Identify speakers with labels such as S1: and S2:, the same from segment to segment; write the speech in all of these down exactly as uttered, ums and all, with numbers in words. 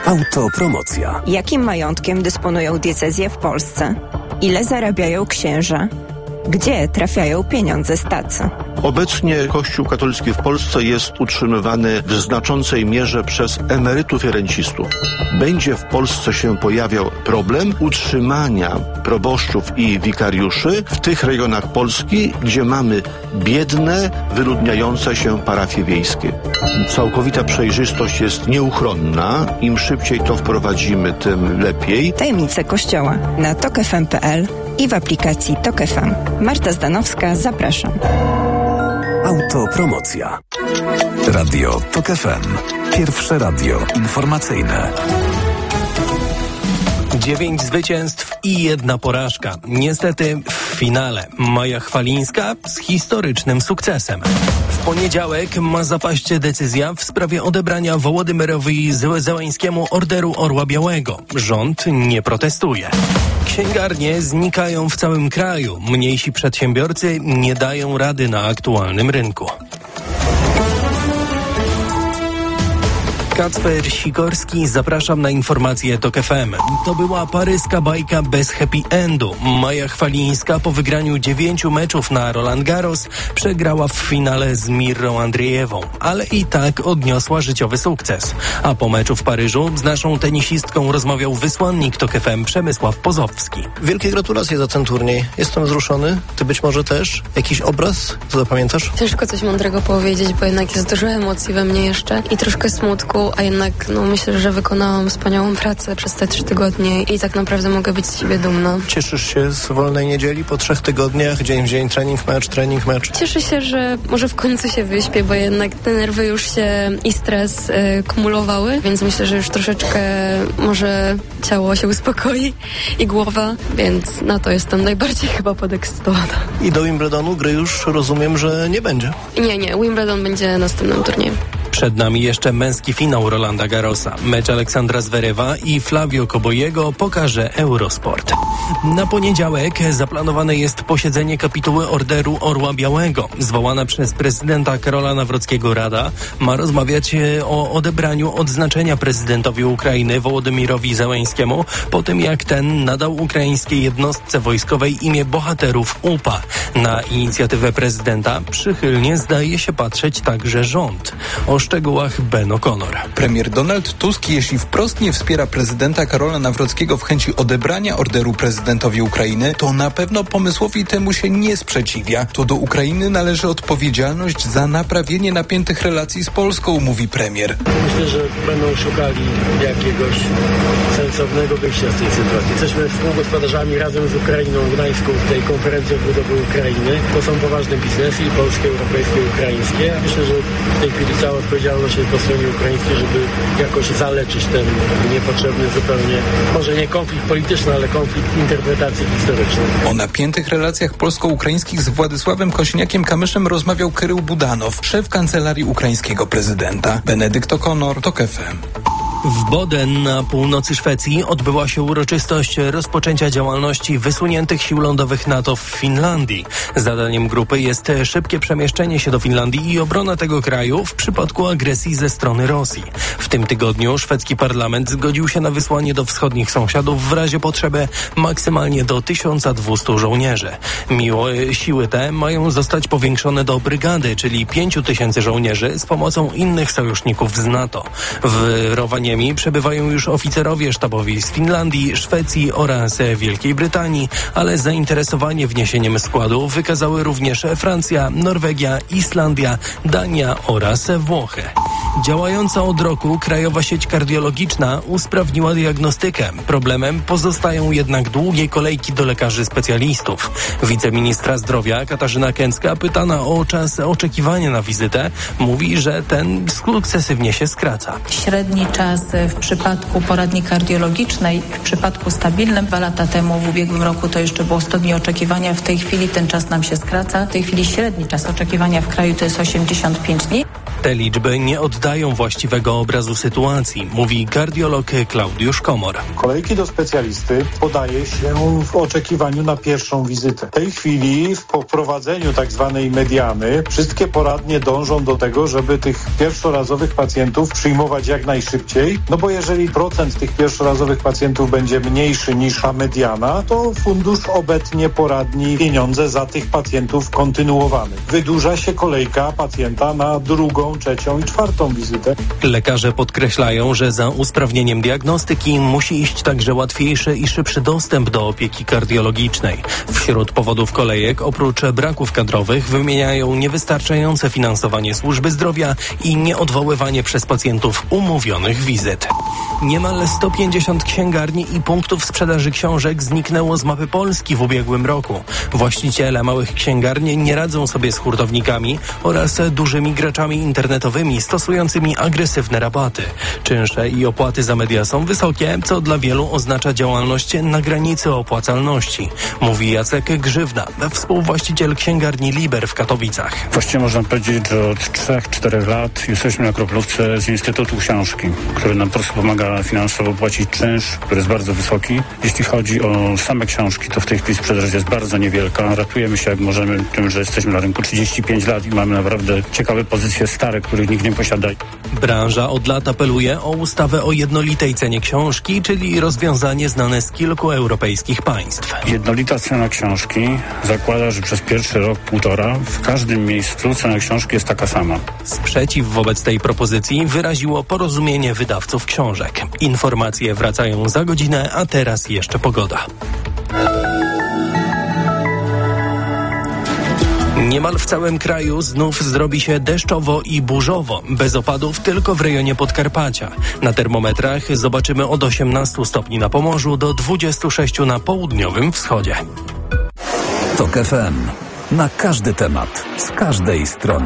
S1: Autopromocja.
S2: Jakim majątkiem dysponują diecezje w Polsce? Ile zarabiają księża? Gdzie trafiają pieniądze z tacy?
S3: Obecnie Kościół katolicki w Polsce jest utrzymywany w znaczącej mierze przez emerytów i rencistów. Będzie w Polsce się pojawiał problem utrzymania proboszczów i wikariuszy w tych rejonach Polski, gdzie mamy biedne, wyludniające się parafie wiejskie. Całkowita przejrzystość jest nieuchronna. Im szybciej to wprowadzimy, tym lepiej.
S2: Tajemnice Kościoła na tok f m kropka p l i w aplikacji Tok F M. Marta Zdanowska, zapraszam.
S1: Autopromocja. Radio Tok F M. Pierwsze radio informacyjne.
S4: Dziewięć zwycięstw i jedna porażka. Niestety w finale Maja Chwalińska z historycznym sukcesem. W poniedziałek ma zapaść decyzja w sprawie odebrania Wołodymyrowi Zełańskiemu Orderu Orła Białego. Rząd nie protestuje. Księgarnie znikają w całym kraju. Mniejsi przedsiębiorcy nie dają rady na aktualnym rynku. Kacper Sikorski, zapraszam na informacje Tok F M. To była paryska bajka bez happy endu. Maja Chwalińska po wygraniu dziewięciu meczów na Roland Garros przegrała w finale z Mirrą Andrzejewą, ale i tak odniosła życiowy sukces. A po meczu w Paryżu z naszą tenisistką rozmawiał wysłannik Tok F M Przemysław Pozowski.
S5: Wielkie gratulacje za ten turniej. Jestem wzruszony. Ty być może też? Jakiś obraz? Co zapamiętasz?
S6: Ciężko coś mądrego powiedzieć, bo jednak jest dużo emocji we mnie jeszcze i troszkę smutku, a jednak no, myślę, że wykonałam wspaniałą pracę przez te trzy tygodnie i tak naprawdę mogę być z siebie dumna.
S5: Cieszysz się z wolnej niedzieli po trzech tygodniach, dzień w dzień, trening, mecz, trening, mecz?
S6: Cieszę się, że może w końcu się wyśpię, bo jednak te nerwy już się i stres y, kumulowały, więc myślę, że już troszeczkę może ciało się uspokoi i głowa, więc na to jestem najbardziej chyba podekscytowana.
S5: I do Wimbledonu gry już rozumiem, że nie będzie.
S6: Nie, nie, Wimbledon będzie następnym turniejem.
S4: Przed nami jeszcze męski finał Rolanda Garrosa. Mecz Aleksandra Zverewa i Flavio Kobojego pokaże Eurosport. Na poniedziałek zaplanowane jest posiedzenie kapituły Orderu Orła Białego. Zwołana przez prezydenta Karola Nawrockiego Rada ma rozmawiać o odebraniu odznaczenia prezydentowi Ukrainy Wołodymyrowi Zełańskiemu po tym, jak ten nadał ukraińskiej jednostce wojskowej imię bohaterów U P A. Na inicjatywę prezydenta przychylnie zdaje się patrzeć także rząd. O szczegółach Ben O'Connor.
S7: Premier Donald Tusk, jeśli wprost nie wspiera prezydenta Karola Nawrockiego w chęci odebrania orderu prezydentowi Ukrainy, to na pewno pomysłowi temu się nie sprzeciwia. To do Ukrainy należy odpowiedzialność za naprawienie napiętych relacji z Polską, mówi premier.
S8: Myślę, że będą szukali jakiegoś sensownego wyjścia z tej sytuacji. Jesteśmy współgospodarzami razem z Ukrainą Gdańską w tej konferencji odbudowy Ukrainy. To są poważne biznesy i polskie, europejskie, ukraińskie. Myślę, że w tej chwili cała odpowiedzialność jest po stronie ukraińskiej, żeby jakoś zaleczyć ten niepotrzebny zupełnie, może nie konflikt polityczny, ale konflikt interpretacji historycznej.
S7: O napiętych relacjach polsko-ukraińskich z Władysławem Kosiniakiem-Kamyszem rozmawiał Krył Budanow, szef kancelarii ukraińskiego prezydenta. Benedykt O'Connor, Tok F M.
S4: W Boden na północy Szwecji odbyła się uroczystość rozpoczęcia działalności wysuniętych sił lądowych NATO w Finlandii. Zadaniem grupy jest szybkie przemieszczenie się do Finlandii i obrona tego kraju w przypadku agresji ze strony Rosji. W tym tygodniu szwedzki parlament zgodził się na wysłanie do wschodnich sąsiadów w razie potrzeby maksymalnie do tysiąc dwieście żołnierzy. Miło, siły te mają zostać powiększone do brygady, czyli pięć tysięcy żołnierzy z pomocą innych sojuszników z NATO. W Rovaniemi przebywają już oficerowie sztabowi z Finlandii, Szwecji oraz Wielkiej Brytanii, ale zainteresowanie wniesieniem składu wykazały również Francja, Norwegia, Islandia, Dania oraz Włochy. Działająca od roku Krajowa Sieć Kardiologiczna usprawniła diagnostykę. Problemem pozostają jednak długie kolejki do lekarzy specjalistów. Wiceministra zdrowia Katarzyna Kęcka, pytana o czas oczekiwania na wizytę, mówi, że ten sukcesywnie się skraca.
S9: Średni czas w przypadku poradni kardiologicznej, w przypadku stabilnym dwa lata temu, w ubiegłym roku to jeszcze było sto dni oczekiwania, w tej chwili ten czas nam się skraca. W tej chwili średni czas oczekiwania w kraju to jest osiemdziesiąt pięć dni.
S4: Te liczby nie oddają oddają właściwego obrazu sytuacji, mówi kardiolog Klaudiusz Komor.
S10: Kolejki do specjalisty podaje się w oczekiwaniu na pierwszą wizytę. W tej chwili w poprowadzeniu tak zwanej mediany wszystkie poradnie dążą do tego, żeby tych pierwszorazowych pacjentów przyjmować jak najszybciej, no bo jeżeli procent tych pierwszorazowych pacjentów będzie mniejszy niż ta mediana, to fundusz obetnie poradni pieniądze za tych pacjentów kontynuowanych. Wydłuża się kolejka pacjenta na drugą, trzecią i czwartą wizytę.
S4: Lekarze podkreślają, że za usprawnieniem diagnostyki musi iść także łatwiejszy i szybszy dostęp do opieki kardiologicznej. Wśród powodów kolejek oprócz braków kadrowych wymieniają niewystarczające finansowanie służby zdrowia i nieodwoływanie przez pacjentów umówionych wizyt. Niemal sto pięćdziesiąt księgarni i punktów sprzedaży książek zniknęło z mapy Polski w ubiegłym roku. Właściciele małych księgarni nie radzą sobie z hurtownikami oraz dużymi graczami internetowymi stosującymi agresywne rabaty. Czynsze i opłaty za media są wysokie, co dla wielu oznacza działalność na granicy opłacalności, mówi Jacek Grzywna, współwłaściciel księgarni Liber w Katowicach.
S11: Właściwie można powiedzieć, że od trzech czterech lat jesteśmy na kroplówce z Instytutu Książki, który nam po prostu pomaga finansowo płacić czynsz, który jest bardzo wysoki. Jeśli chodzi o same książki, to w tej chwili sprzedaż jest bardzo niewielka. Ratujemy się jak możemy tym, że jesteśmy na rynku trzydzieści pięć lat i mamy naprawdę ciekawe pozycje stare, których nikt nie posiada.
S4: Branża od lat apeluje o ustawę o jednolitej cenie książki, czyli rozwiązanie znane z kilku europejskich państw.
S11: Jednolita cena książki zakłada, że przez pierwszy rok, półtora w każdym miejscu cena książki jest taka sama.
S4: Sprzeciw wobec tej propozycji wyraziło Porozumienie Wydawców Książek. Informacje wracają za godzinę, a teraz jeszcze pogoda. Niemal w całym kraju znów zrobi się deszczowo i burzowo, bez opadów tylko w rejonie Podkarpacia. Na termometrach zobaczymy od osiemnastu stopni na Pomorzu do dwudziestu sześciu na południowym wschodzie.
S1: Tok F M. Na każdy temat, z każdej strony.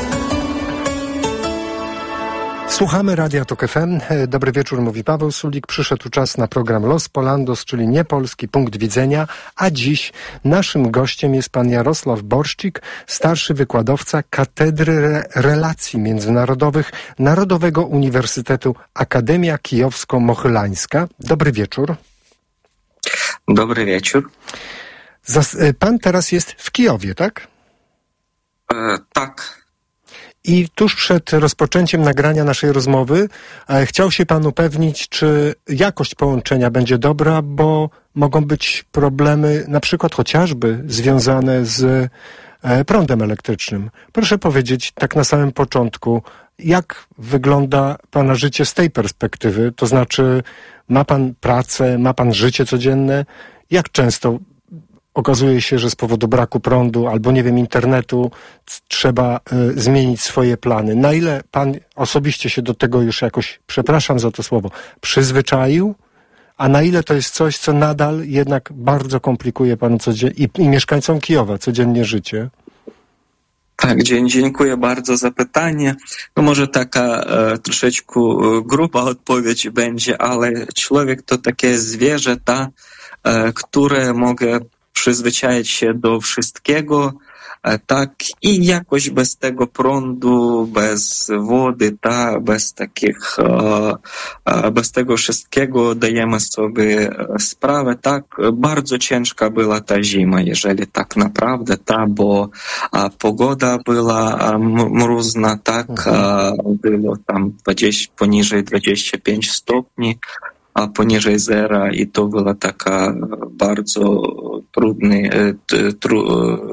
S12: Słuchamy Radia Tok F M. Dobry wieczór, mówi Paweł Sulik. Przyszedł czas na program Los Polandos, czyli niepolski punkt widzenia, a dziś naszym gościem jest pan Jarosław Borszczik, starszy wykładowca Katedry Re- Relacji Międzynarodowych Narodowego Uniwersytetu Akademia Kijowsko-Mohylańska. Dobry wieczór.
S13: Dobry wieczór.
S12: Zas- pan teraz jest w Kijowie, tak?
S13: E, tak.
S12: I tuż przed rozpoczęciem nagrania naszej rozmowy e, chciał się pan upewnić, czy jakość połączenia będzie dobra, bo mogą być problemy, na przykład chociażby związane z e, prądem elektrycznym. Proszę powiedzieć tak na samym początku, jak wygląda pana życie z tej perspektywy? To znaczy, ma pan pracę, ma pan życie codzienne? Jak często okazuje się, że z powodu braku prądu albo, nie wiem, internetu trzeba y, zmienić swoje plany? Na ile pan osobiście się do tego już jakoś, przepraszam za to słowo, przyzwyczaił, a na ile to jest coś, co nadal jednak bardzo komplikuje panu codziennie i, i mieszkańcom Kijowa codziennie życie?
S13: Tak, dziękuję bardzo za pytanie. No może taka e, troszeczkę gruba odpowiedź będzie, ale człowiek to takie zwierzę, ta, e, które mogę przyzwyczaić się do wszystkiego, tak, i jakoś bez tego prądu, bez wody, ta, bez takich, bez tego wszystkiego dajemy sobie sprawę, tak, bardzo ciężka była ta zima, jeżeli tak naprawdę, ta, bo pogoda była mrózna, tak, było tam dwadzieścia, poniżej dwadzieścia pięć stopni, a poniżej zera, i to była taka bardzo trudny, tru,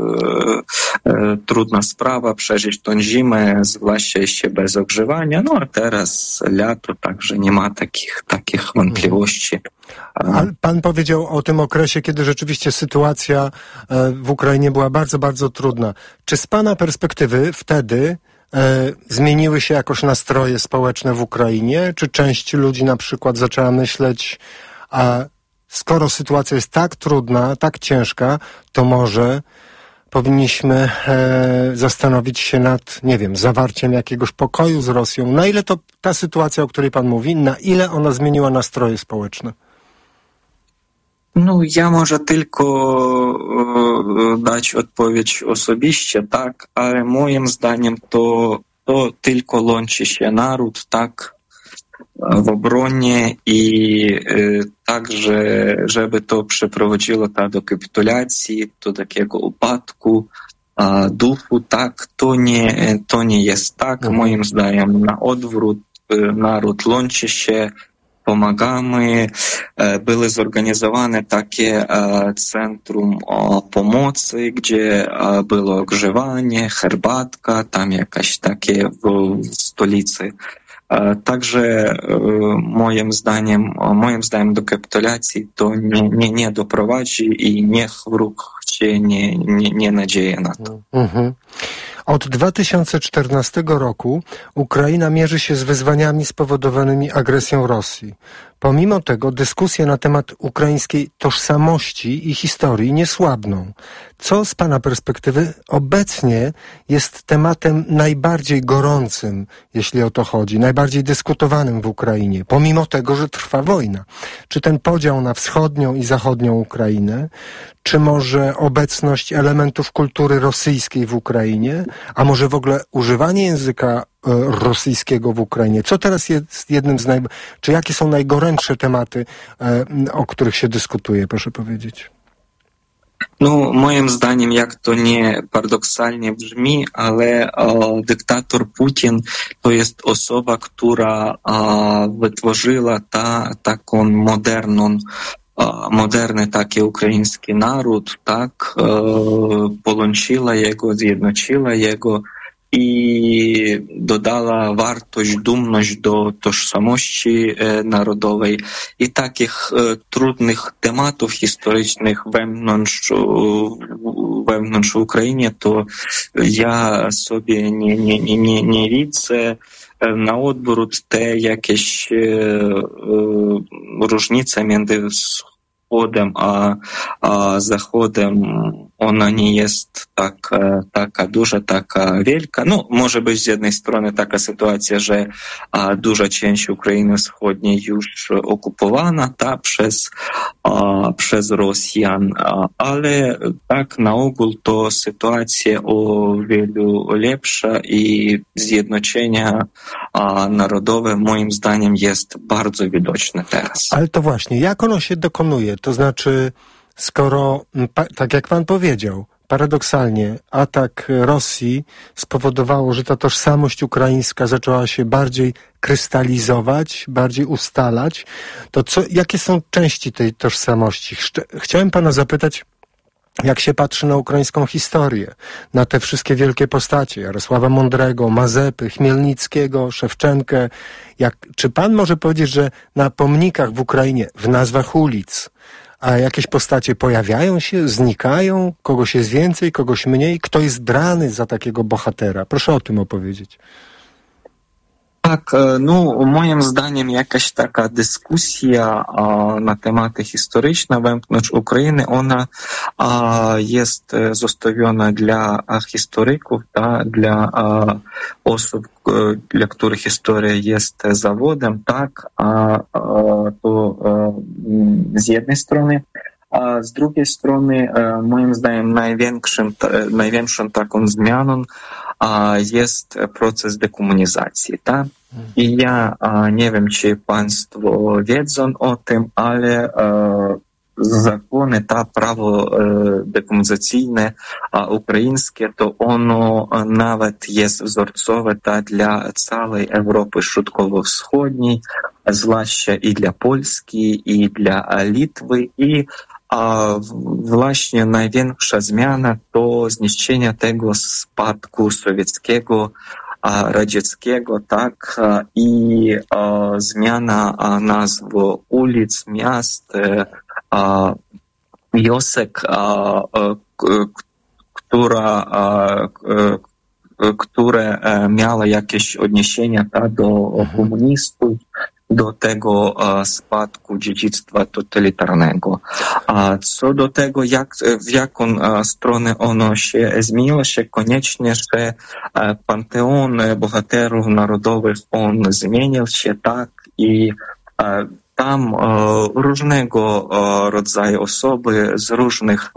S13: trudna sprawa przeżyć tą zimę, zwłaszcza jeszcze bez ogrzewania. No a teraz lato, także nie ma takich, takich wątpliwości.
S12: A pan powiedział o tym okresie, kiedy rzeczywiście sytuacja w Ukrainie była bardzo, bardzo trudna. Czy z pana perspektywy wtedy E, zmieniły się jakoś nastroje społeczne w Ukrainie? Czy część ludzi na przykład zaczęła myśleć, a skoro sytuacja jest tak trudna, tak ciężka, to może powinniśmy e, zastanowić się nad, nie wiem, zawarciem jakiegoś pokoju z Rosją? Na ile to ta sytuacja, o której pan mówi, na ile ona zmieniła nastroje społeczne?
S13: No, ja może tylko e, dać odpowiedź osobiście, tak, ale moim zdaniem to to tylko łączy się naród, tak, w obronie i y, także, żeby to przeprowadziło ta do kapitulacji, do takiego upadku a, duchu, tak, to nie, to nie jest tak, mhm. moim zdaniem, na odwrót, y, naród łączy się, pomagamy, były zorganizowane takie centrum pomocy, gdzie było ogrzewanie, herbatka, tam jakaś takie w stolicy. Także moim zdaniem, moim zdaniem do kapitulacji to nie, nie, nie doprowadzi i niech wróg się nie, nie, nie nadzieje na to.
S12: Mhm. Od dwa tysiące czternastego roku Ukraina mierzy się z wyzwaniami spowodowanymi agresją Rosji. Pomimo tego dyskusje na temat ukraińskiej tożsamości i historii nie słabną. Co z Pana perspektywy obecnie jest tematem najbardziej gorącym, jeśli o to chodzi, najbardziej dyskutowanym w Ukrainie, pomimo tego, że trwa wojna? Czy ten podział na wschodnią i zachodnią Ukrainę, czy może obecność elementów kultury rosyjskiej w Ukrainie, a może w ogóle używanie języka rosyjskiego w Ukrainie? Co teraz jest jednym z naj... Czy jakie są najgorętsze tematy, o których się dyskutuje, proszę powiedzieć?
S13: No, moim zdaniem, jak to nie paradoksalnie brzmi, ale o, dyktator Putin to jest osoba, która o, wytworzyła ta, taką moderną moderny taki український народ, так, połączyła jego, zjednoczyła jego i dodała wartość, dumność do tożsamości narodowej i takich trudnych tematów historycznych wewnątrz, wewnątrz Ukrainy, to ja sobie nie, nie, nie, nie, nie widzę. Na odwrót te jakieś różnice między wschodem a, a zachodem, ona nie jest taka, taka duża, taka wielka. No, może być z jednej strony taka sytuacja, że a, duża część Ukrainy Wschodniej już okupowana ta, przez, a, przez Rosjan, a, ale tak na ogół to sytuacja o wielu lepsza i zjednoczenia a, narodowe moim zdaniem jest bardzo widoczne teraz.
S12: Ale to właśnie, jak ono się dokonuje? To znaczy, skoro, tak jak pan powiedział, paradoksalnie atak Rosji spowodowało, że ta tożsamość ukraińska zaczęła się bardziej krystalizować, bardziej ustalać, to co, jakie są części tej tożsamości? Chciałem pana zapytać, jak się patrzy na ukraińską historię, na te wszystkie wielkie postacie, Jarosława Mądrego, Mazepy, Chmielnickiego, Szewczenkę, jak, czy pan może powiedzieć, że na pomnikach w Ukrainie, w nazwach ulic, a jakieś postacie pojawiają się, znikają, kogoś jest więcej, kogoś mniej, kto jest brany za takiego bohatera? Proszę o tym opowiedzieć.
S13: Tak, no moim zdaniem jakaś taka dyskusja a, na tematy historyczne wewnątrz Ukrainy, ona a, jest zostawiona dla a, historyków, ta, dla a, osób, dla których historia jest zawodem, tak, a, a to a, z jednej strony. A z drugiej strony, moim zdaniem, największym, największą taką zmianą jest proces dekomunizacji. Tak? I ja nie wiem, czy Państwo wiedzą o tym, ale zakony, ta prawo dekomunizacyjne ukraińskie, to ono nawet jest wzorcowe ta, dla całej Europy Środkowo-Wschodniej, zwłaszcza i dla Polski, i dla Litwy, i a właśnie największa zmiana to zniszczenie tego spadku sowieckiego, radzieckiego, tak, i a, zmiana a, nazw ulic, miast, a, wiosek, a, a, która, a, które miały jakieś odniesienia ta, do komunistów, do tego a, spadku dziedzictwa totalitarnego. A co do tego, jak, w jaką a, stronę ono się zmieniło, się koniecznie, że a, panteon bohaterów narodowych, on zmienił się tak i a, tam różnego rodzaju osoby z różnych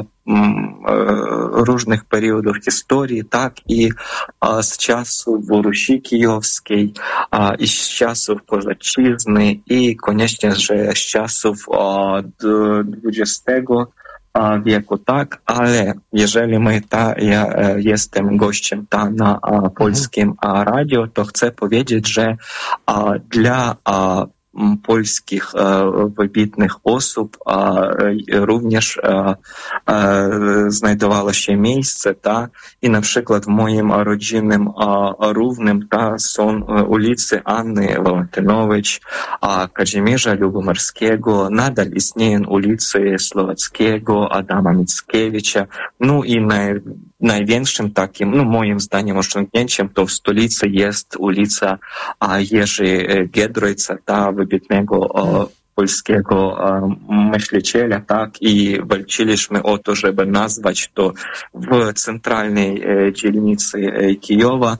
S13: różnych periodów historii, tak i z czasów Rusi Kijowskiej, i z czasów Kozaczyzny, i koniecznie, że z czasów dwudziestego wieku, tak, ale jeżeli my ta, ja jestem gościem ta na polskim radio, to chcę powiedzieć, że dla polskich wybitnych osób również znajdowało się miejsce, ta, i na przykład w moim rodzinnym równym ta są ulicy Anny Walentynowicz, Kazimierza Lubomirskiego, nadal istnieją ulicy Słowackiego, Adama Mickiewicza, no i naj, największym takim, no moim zdaniem osiągnięciem to w stolicy jest ulica Jerzy Giedroycia, ta wybitnego polskiego myśliciela, tak, i walczyliśmy o to, żeby nazwać to w centralnej dzielnicy Kijowa.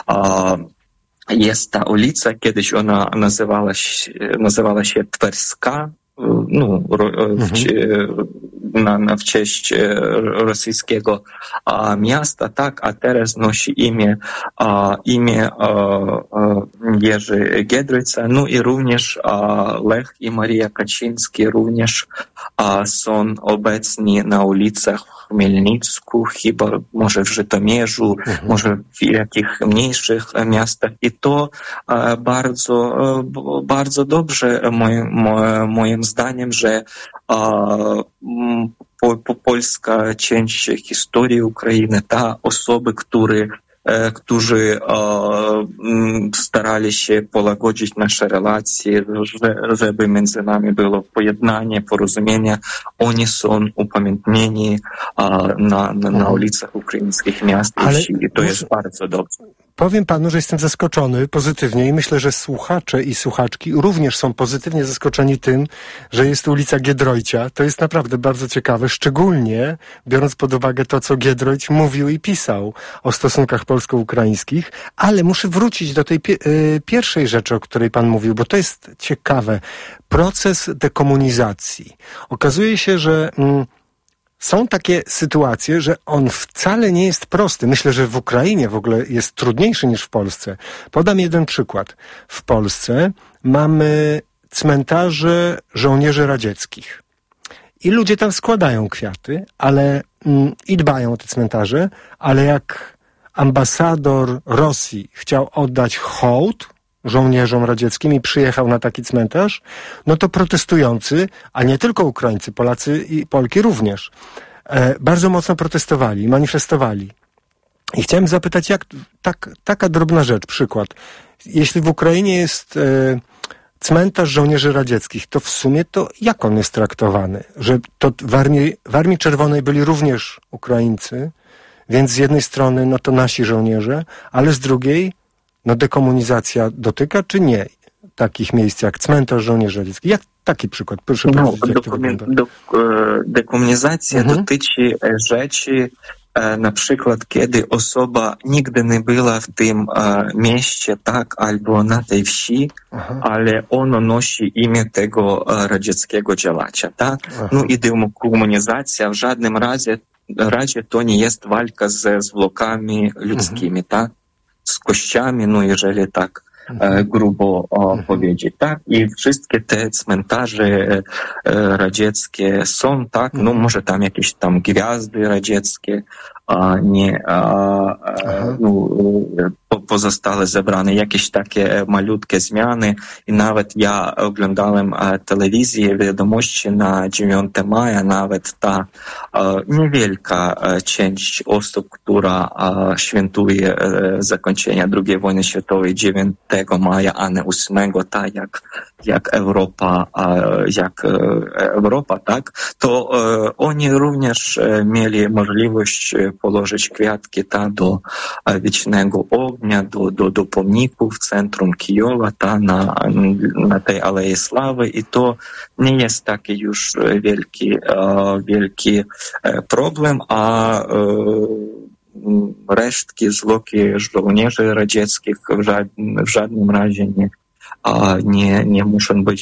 S13: Jest ta ulica, kiedyś ona nazywała się, nazywała się Twerska, no, w, na, na w cześć rosyjskiego a, miasta, tak, a teraz nosi imię, a, imię a, a, Jerzy Giedroycia, no i również a, Lech i Maria Kaczyński również a, są obecni na ulicach w Chmielnicku, chyba może w Żytomierzu, mhm. może w jakich mniejszych miastach, i to a, bardzo, a, bardzo dobrze moim, moim zdaniem, że a, po, po polska część historii Ukrainy, ta osoby, które którzy starali się połagodzić nasze relacje, żeby między nami było pojednanie, porozumienie, oni są upamiętnieni na, na, na ulicach ukraińskich miast i wsi, i to jest bardzo dobrze.
S12: Powiem panu, że jestem zaskoczony pozytywnie i myślę, że słuchacze i słuchaczki również są pozytywnie zaskoczeni tym, że jest ulica Giedroycia. To jest naprawdę bardzo ciekawe, szczególnie biorąc pod uwagę to, co Giedroyć mówił i pisał o stosunkach polsko-ukraińskich, ale muszę wrócić do tej pie- y- pierwszej rzeczy, o której pan mówił, bo to jest ciekawe. Proces dekomunizacji. Okazuje się, że mm, są takie sytuacje, że on wcale nie jest prosty. Myślę, że w Ukrainie w ogóle jest trudniejszy niż w Polsce. Podam jeden przykład. W Polsce mamy cmentarze żołnierzy radzieckich. I ludzie tam składają kwiaty, ale mm, i dbają o te cmentarze, ale jak ambasador Rosji chciał oddać hołd żołnierzom radzieckim i przyjechał na taki cmentarz, no to protestujący, a nie tylko Ukraińcy, Polacy i Polki również, e, bardzo mocno protestowali, manifestowali. I chciałem zapytać, jak tak, taka drobna rzecz, przykład. Jeśli w Ukrainie jest e, cmentarz żołnierzy radzieckich, to w sumie to jak on jest traktowany? Że to w Armii, w Armii Czerwonej byli również Ukraińcy, więc z jednej strony no to nasi żołnierze, ale z drugiej no dekomunizacja dotyka, czy nie takich miejsc jak cmentarz żołnierzy radzieckich? Jak taki przykład? Proszę
S13: no,
S12: powiedzieć, jak to wygląda.
S13: Do, dekomunizacja mhm. dotyczy rzeczy, na przykład kiedy osoba nigdy nie była w tym mieście, tak, albo na tej wsi, Aha. ale ono nosi imię tego radzieckiego działacza, tak? Aha. No i dekomunizacja w żadnym razie, razie to nie jest walka ze zwłokami ludzkimi, mhm. tak? Z kościami, no jeżeli tak e, grubo o, powiedzieć, tak? I wszystkie te cmentarze e, radzieckie są, tak? No może tam jakieś tam gwiazdy radzieckie, a nie a, a, no, po, pozostale zebrane jakieś takie malutkie zmiany. I nawet ja oglądałem a, telewizję, wiadomości na dziewiątego maja, nawet ta a, niewielka a, część osób, która a, świętuje a, zakończenie drugiej wojny światowej dziewiątego maja, a nie ósmego, tak jak, jak Europa, a, jak a, Europa, tak, to a, oni również a, mieli możliwość położyć kwiatki ta do wiecznego ognia, do, do, do pomniku w centrum Kijowa, ta na, na tej Alei Sławy, i to nie jest taki już wielki, wielki problem, a resztki, zwłoki żołnierzy radzieckich w żadnym, w żadnym razie nie, nie, nie muszą być